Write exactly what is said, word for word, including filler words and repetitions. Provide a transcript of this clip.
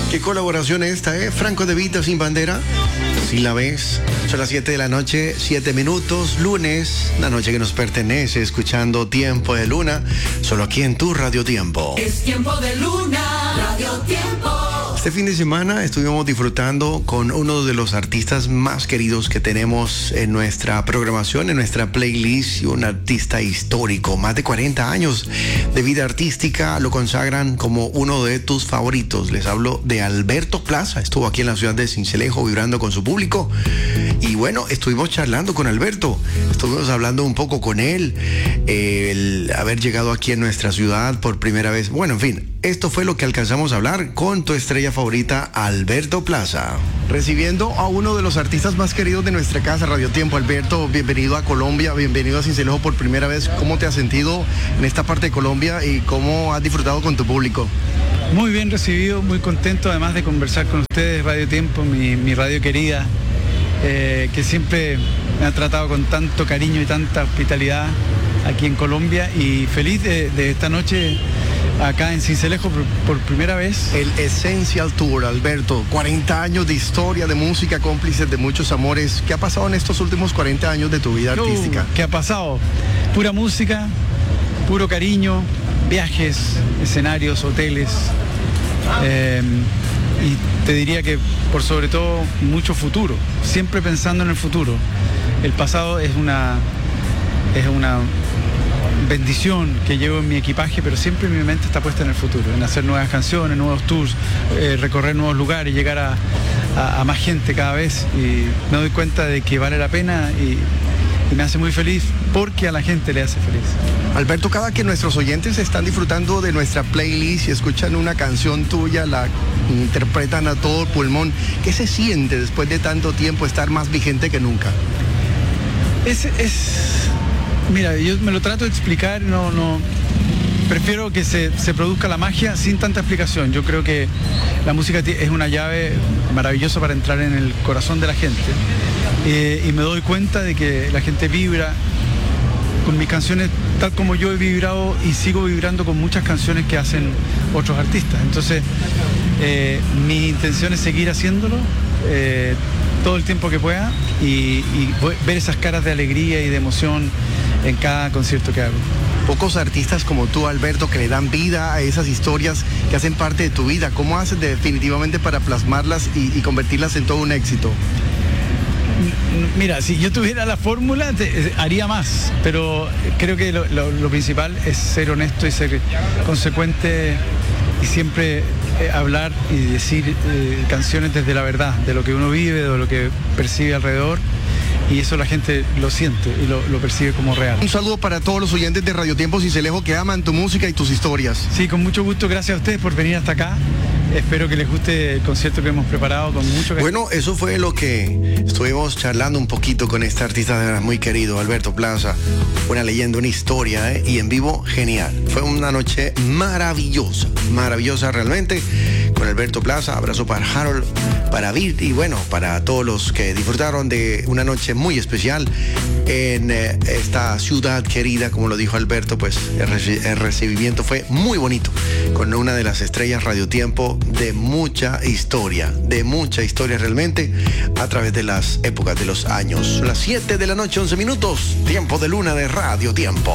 Qué colaboración esta, ¿eh? Franco De Vita sin bandera. Si la ves, son las siete de la noche, siete minutos, lunes, la noche que nos pertenece, escuchando Tiempo de Luna, solo aquí en tu Radio Tiempo. Es Tiempo de Luna, Radio Tiempo. Este fin de semana estuvimos disfrutando con uno de los artistas más queridos que tenemos en nuestra programación, en nuestra playlist, y un artista histórico. Más de cuarenta años de vida artística lo consagran como uno de tus favoritos. Les hablo de Alberto Plaza. Estuvo aquí en la ciudad de Sincelejo vibrando con su público. Y bueno, estuvimos charlando con Alberto. Estuvimos hablando un poco con él. Eh, el haber llegado aquí en nuestra ciudad por primera vez. Bueno, en fin. Esto fue lo que alcanzamos a hablar con tu estrella favorita, Alberto Plaza. Recibiendo a uno de los artistas más queridos de nuestra casa, Radio Tiempo. Alberto, bienvenido a Colombia, bienvenido a Sincelejo por primera vez. ¿Cómo te has sentido en esta parte de Colombia y cómo has disfrutado con tu público? Muy bien recibido, muy contento además de conversar con ustedes, Radio Tiempo, mi, mi radio querida, eh, que siempre me ha tratado con tanto cariño y tanta hospitalidad aquí en Colombia, y feliz de, de esta noche acá en Sincelejo por, por primera vez. El Essential Tour, Alberto, cuarenta años de historia, de música, cómplices de muchos amores. ¿Qué ha pasado en estos últimos cuarenta años de tu vida artística? Uh, ¿Qué ha pasado? Pura música, puro cariño, viajes, escenarios, hoteles, eh, y te diría que por sobre todo mucho futuro, siempre pensando en el futuro. El pasado es una, es una bendición que llevo en mi equipaje, pero siempre mi mente está puesta en el futuro, en hacer nuevas canciones, nuevos tours, eh, recorrer nuevos lugares, llegar a, a, a más gente cada vez, y me doy cuenta de que vale la pena, y, y me hace muy feliz porque a la gente le hace feliz. Alberto, cada que nuestros oyentes están disfrutando de nuestra playlist y escuchan una canción tuya, la interpretan a todo pulmón, ¿qué se siente después de tanto tiempo estar más vigente que nunca? Es... es... Mira, yo me lo trato de explicar, no, no, prefiero que se, se produzca la magia sin tanta explicación. Yo creo que la música es una llave maravillosa para entrar en el corazón de la gente, eh, y me doy cuenta de que la gente vibra con mis canciones tal como yo he vibrado y sigo vibrando con muchas canciones que hacen otros artistas. Entonces, eh, mi intención es seguir haciéndolo eh, todo el tiempo que pueda, y, y ver esas caras de alegría y de emoción en cada concierto que hago. Pocos artistas como tú, Alberto, que le dan vida a esas historias que hacen parte de tu vida. ¿Cómo haces definitivamente para plasmarlas y, y convertirlas en todo un éxito? Mira, si yo tuviera la fórmula, te, haría más, pero creo que lo, lo, lo principal es ser honesto y ser consecuente, y siempre eh, hablar y decir eh, canciones desde la verdad, de lo que uno vive, de lo que percibe alrededor. Y eso la gente lo siente y lo, lo percibe como real. Un saludo para todos los oyentes de Radio Tiempo Sincelejo que aman tu música y tus historias. Sí, con mucho gusto, gracias a ustedes por venir hasta acá. Espero que les guste el concierto que hemos preparado con mucho cariño. Bueno, eso fue lo que estuvimos charlando un poquito con este artista muy querido, Alberto Plaza. Una leyenda, una historia, ¿eh? Y en vivo, genial. Fue una noche maravillosa, maravillosa realmente, con Alberto Plaza. Abrazo para Harold, para Virt, y bueno, para todos los que disfrutaron de una noche muy especial en eh, esta ciudad querida. Como lo dijo Alberto, pues el, reci- el recibimiento fue muy bonito, con una de las estrellas Radio Tiempo de mucha historia, de mucha historia realmente, a través de las épocas, de los años. Las siete de la noche, once minutos, Tiempo de Luna de Radio Tiempo.